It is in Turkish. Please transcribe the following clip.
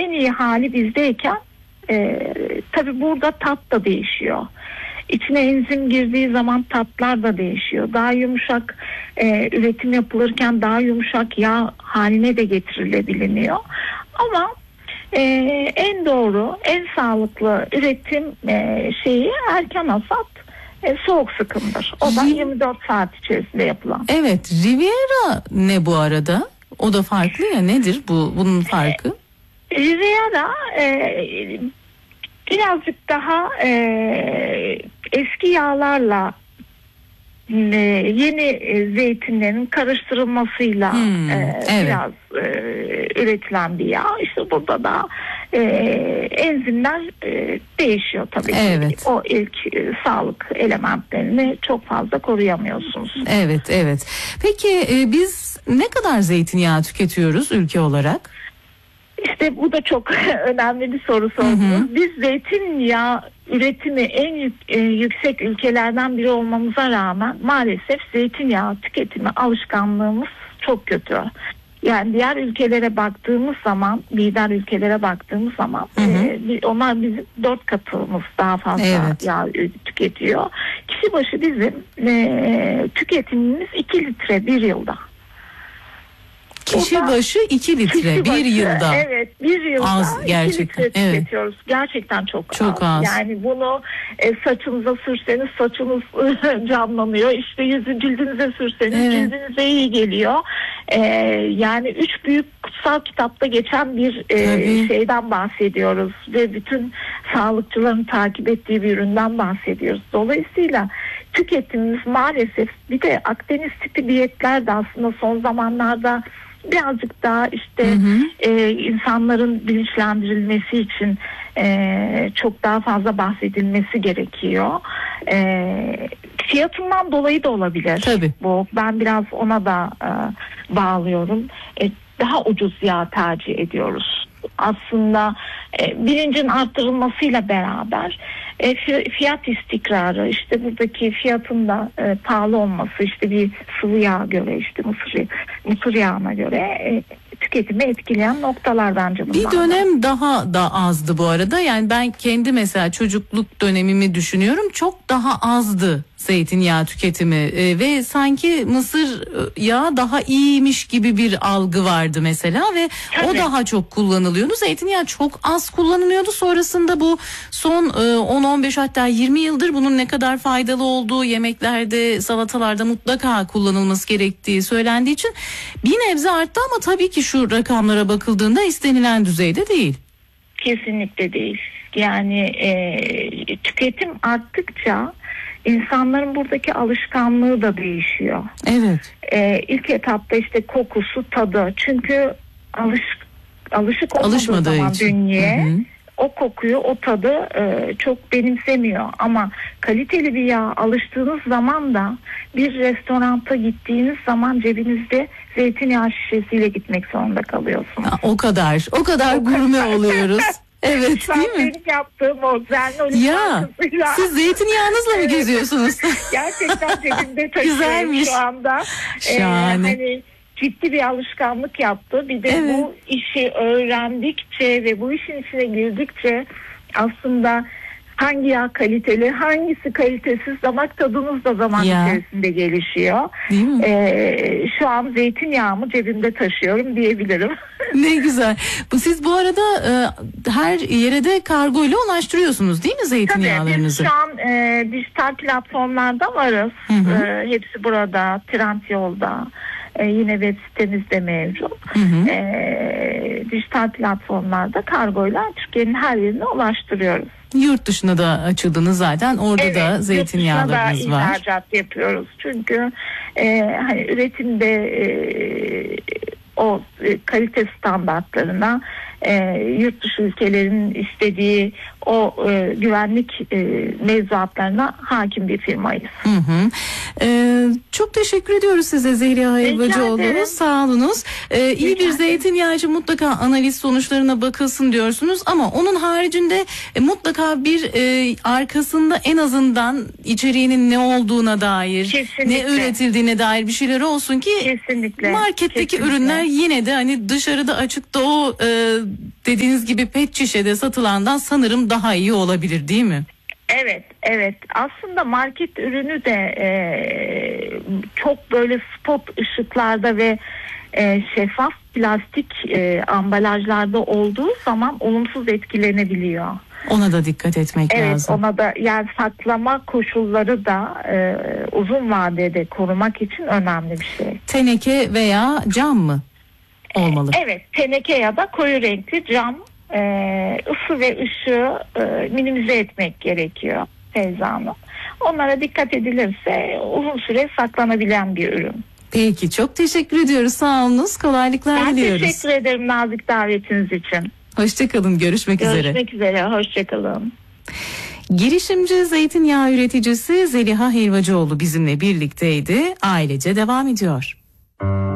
en iyi hali bizdeyken tabii burada tat da değişiyor. İçine enzim girdiği zaman tatlar da değişiyor. Daha yumuşak üretim yapılırken daha yumuşak yağ haline de getirilebiliyor. Ama en doğru, en sağlıklı üretim şeyi erken hasat, soğuk sıkımdır. O da 24 saat içerisinde yapılan. Evet, Riviera ne bu arada? O da farklı ya, nedir bunun farkı? Riviera birazcık daha eski yağlarla yeni zeytinlerin karıştırılmasıyla evet. biraz üretilen bir yağ. İşte burada da enzimler değişiyor tabii. Evet. O ilk sağlık elementlerini çok fazla koruyamıyorsunuz. Evet. Peki biz ne kadar zeytinyağı tüketiyoruz ülke olarak? İşte bu da çok önemli bir soru sordunuz. Biz zeytinyağı üretimi en yüksek ülkelerden biri olmamıza rağmen maalesef zeytinyağı tüketimi alışkanlığımız çok kötü. Yani diğer ülkelere baktığımız zaman, lider ülkelere baktığımız zaman onlar bizim 4 katımız daha fazla yağ tüketiyor. Kişi başı bizim tüketimimiz 2 litre bir yılda. Kişi başı 2 litre bir yılda. Evet, bir yılda az gerçekten. 2 litre tüketiyoruz. Gerçekten çok az. Yani bunu saçınıza sürseniz saçınız canlanıyor. İşte cildinize sürseniz cildinize iyi geliyor. Yani 3 büyük kutsal kitapta geçen bir şeyden bahsediyoruz. Ve bütün sağlıkçıların takip ettiği bir üründen bahsediyoruz. Dolayısıyla tüketimimiz maalesef, bir de Akdeniz tipi diyetler de aslında son zamanlarda birazcık daha işte insanların bilinçlendirilmesi için çok daha fazla bahsedilmesi gerekiyor. Fiyatından dolayı da olabilir. Tabii. Ben biraz ona da bağlıyorum. Daha ucuz yağ tercih ediyoruz. Aslında bilincin arttırılmasıyla beraber fiyat istikrarı, işte buradaki fiyatın da pahalı olması, işte bir sıvı yağa göre, işte mısır yağına göre tüketimi etkileyen noktalar bence bunlar. Bir dönem daha da azdı bu arada. Yani ben kendi mesela çocukluk dönemimi düşünüyorum. Çok daha azdı zeytinyağı tüketimi ve sanki mısır yağı daha iyiymiş gibi bir algı vardı mesela ve o daha çok kullanılıyordu. Zeytinyağı çok az kullanılıyordu. Sonrasında bu son 10-15 hatta 20 yıldır bunun ne kadar faydalı olduğu, yemeklerde, salatalarda mutlaka kullanılması gerektiği söylendiği için bir nebze arttı ama tabii ki şu rakamlara bakıldığında istenilen düzeyde değil. Kesinlikle değil. Yani tüketim arttıkça İnsanların buradaki alışkanlığı da değişiyor. Evet. İlk etapta işte kokusu, tadı. Çünkü alışık olmadığı zaman için bünye o kokuyu, o tadı çok benimsemiyor. Ama kaliteli bir yağ alıştığınız zaman da bir restoranta gittiğiniz zaman cebinizde zeytinyağı şişesiyle gitmek zorunda kalıyorsunuz. O kadar gurme oluyoruz. Evet, değil mi? Benim yaptığım o ya, siz zeytinyağınızla mı geziyorsunuz? Gerçekten cebimde taşıyorum Güzelmiş. Şu anda. Şahane. Hani ciddi bir alışkanlık yaptı. Bir de bu işi öğrendikçe ve bu işin içine girdikçe aslında hangi yağ kaliteli, hangisi kalitesiz, damak tadınız da zaman içerisinde gelişiyor. Değil mi? Şu an zeytinyağımı cebimde taşıyorum diyebilirim. Ne güzel. Siz bu arada her yere de kargo ile ulaştırıyorsunuz değil mi zeytinyağlarınızı? Tabii biz şu an dijital platformlarda varız. Hepsi burada, Trendyol'da. Yine web sitemizde mevcut. Dijital platformlarda kargoyla Türkiye'nin her yerine ulaştırıyoruz. Yurt dışına da açıldınız zaten. Orada da zeytinyağlarınız var. Evet, ihracat yapıyoruz. Çünkü hani üretimde o kalite standartlarına yurt dışı ülkelerin istediği o güvenlik mevzuatlarına hakim bir firmayız. Çok teşekkür ediyoruz size Zehra Helvacıoğlu. Sağ olunuz. İyi bir zeytinyağcı mutlaka analiz sonuçlarına bakılsın diyorsunuz ama onun haricinde mutlaka bir arkasında en azından içeriğinin ne olduğuna dair, ne üretildiğine dair bir şeyler olsun ki marketteki ürünler yine de hani dışarıda açıkta o dediğiniz gibi pet şişede satılandan sanırım daha iyi olabilir, değil mi? Evet. Aslında market ürünü de çok böyle spot ışıklarda ve şeffaf plastik ambalajlarda olduğu zaman olumsuz etkilenebiliyor. Ona da dikkat etmek lazım. Evet, ona da, yani saklama koşulları da uzun vadede korumak için önemli bir şey. Teneke veya cam mı olmalı? Evet, teneke ya da koyu renkli cam. Isı ve ışığı minimize etmek gerekiyor Feyza Hanım. Onlara dikkat edilirse uzun süre saklanabilen bir ürün. Peki, çok teşekkür ediyoruz. Sağ olunuz. Kolaylıklar diliyoruz. Ben teşekkür ederim nazik davetiniz için. Hoşçakalın. Görüşmek üzere. Görüşmek üzere. Hoşçakalın. Girişimci zeytinyağı üreticisi Zeliha Helvacıoğlu bizimle birlikteydi. Ailece devam ediyor.